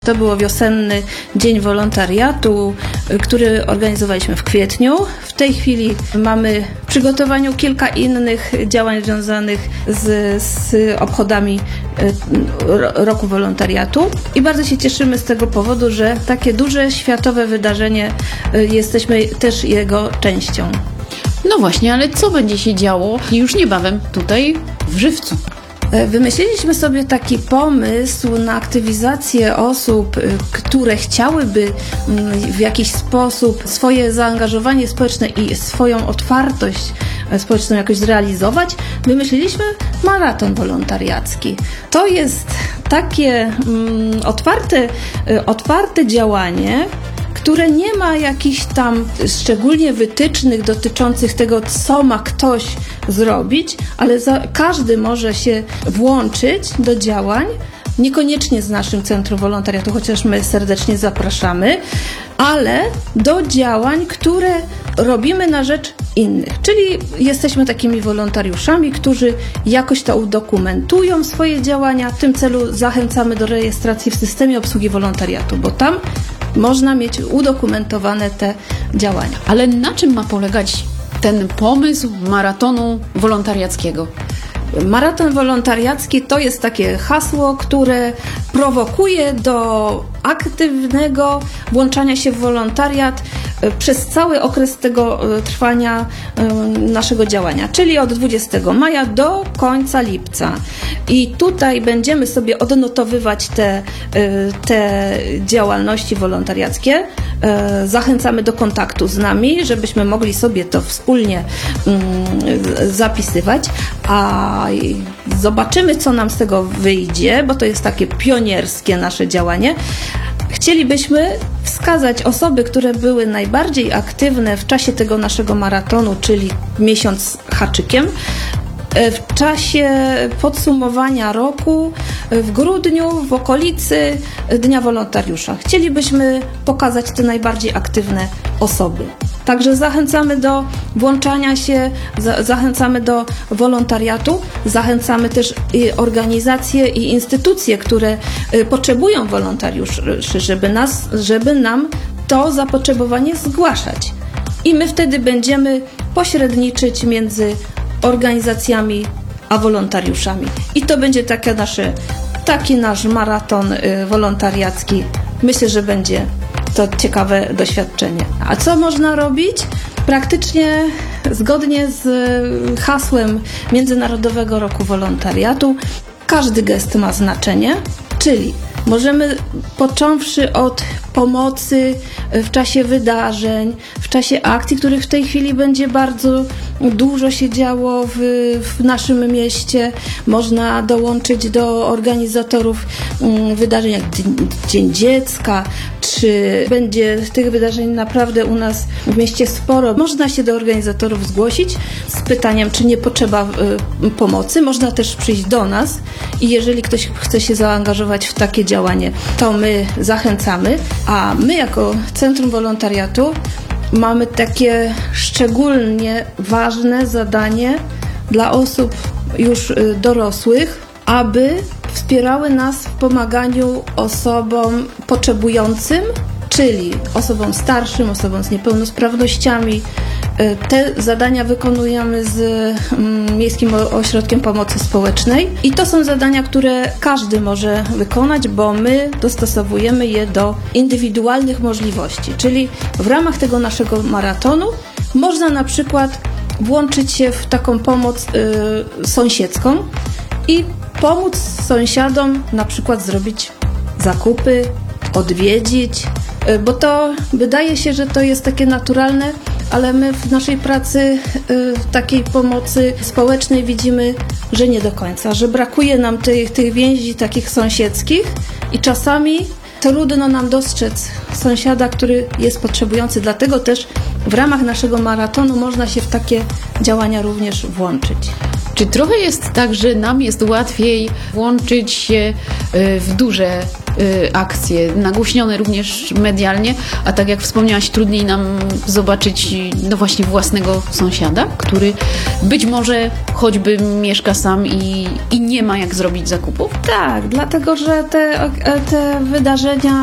To było wiosenny Dzień Wolontariatu, który organizowaliśmy w kwietniu. W tej chwili mamy w przygotowaniu kilka innych działań związanych z obchodami Roku Wolontariatu i bardzo się cieszymy z tego powodu, że takie duże światowe wydarzenie, jesteśmy też jego częścią. No właśnie, ale co będzie się działo już niebawem tutaj w Żywcu? Wymyśliliśmy sobie taki pomysł na aktywizację osób, które chciałyby w jakiś sposób swoje zaangażowanie społeczne i swoją otwartość społeczną jakoś zrealizować. Wymyśliliśmy maraton wolontariacki. To jest takie otwarte działanie, które nie ma jakichś tam szczególnie wytycznych dotyczących tego, co ma ktoś zrobić, ale każdy może się włączyć do działań, niekoniecznie z naszym Centrum Wolontariatu, chociaż my serdecznie zapraszamy, ale do działań, które robimy na rzecz innych. Czyli jesteśmy takimi wolontariuszami, którzy jakoś to udokumentują swoje działania. W tym celu zachęcamy do rejestracji w systemie obsługi wolontariatu, bo tam można mieć udokumentowane te działania. Ale na czym ma polegać ten pomysł maratonu wolontariackiego? Maraton wolontariacki to jest takie hasło, które prowokuje do aktywnego włączania się w wolontariat przez cały okres tego trwania naszego działania, czyli od 20 maja do końca lipca. I tutaj będziemy sobie odnotowywać te działalności wolontariackie. Zachęcamy do kontaktu z nami, żebyśmy mogli sobie to wspólnie zapisywać, a zobaczymy, co nam z tego wyjdzie, bo to jest takie pionierskie nasze działanie. Chcielibyśmy wskazać osoby, które były najbardziej aktywne w czasie tego naszego maratonu, czyli miesiąc haczykiem, w czasie podsumowania roku, w grudniu, w okolicy Dnia Wolontariusza. Chcielibyśmy pokazać te najbardziej aktywne osoby. Także zachęcamy do włączania się, zachęcamy do wolontariatu, zachęcamy też organizacje i instytucje, które potrzebują wolontariuszy, żeby nam to zapotrzebowanie zgłaszać. I my wtedy będziemy pośredniczyć między organizacjami a wolontariuszami. I to będzie taki nasz maraton wolontariacki. Myślę, że będzie to ciekawe doświadczenie. A co można robić? Praktycznie zgodnie z hasłem Międzynarodowego Roku Wolontariatu każdy gest ma znaczenie, czyli możemy, począwszy od pomocy w czasie wydarzeń, w czasie akcji, których w tej chwili będzie bardzo dużo się działo w naszym mieście. Można dołączyć do organizatorów wydarzeń jak Dzień Dziecka, czy będzie tych wydarzeń naprawdę u nas w mieście sporo. Można się do organizatorów zgłosić z pytaniem, czy nie potrzeba pomocy. Można też przyjść do nas i jeżeli ktoś chce się zaangażować w takie działanie, to my zachęcamy, a my jako Centrum Wolontariatu mamy takie szczególnie ważne zadanie dla osób już dorosłych, aby wspierały nas w pomaganiu osobom potrzebującym, czyli osobom starszym, osobom z niepełnosprawnościami. Te zadania wykonujemy z Miejskim Ośrodkiem Pomocy Społecznej i to są zadania, które każdy może wykonać, bo my dostosowujemy je do indywidualnych możliwości, czyli w ramach tego naszego maratonu można na przykład włączyć się w taką pomoc sąsiedzką i pomóc sąsiadom na przykład zrobić zakupy, odwiedzić, bo to wydaje się, że to jest takie naturalne, ale my w naszej pracy takiej pomocy społecznej widzimy, że nie do końca, że brakuje nam tych więzi takich sąsiedzkich i czasami trudno nam dostrzec sąsiada, który jest potrzebujący. Dlatego też w ramach naszego maratonu można się w takie działania również włączyć. Czy trochę jest tak, że nam jest łatwiej włączyć się w duże akcje, nagłośnione również medialnie, a tak jak wspomniałaś, trudniej nam zobaczyć no właśnie własnego sąsiada, który być może choćby mieszka sam i nie ma jak zrobić zakupów. Tak, dlatego że te wydarzenia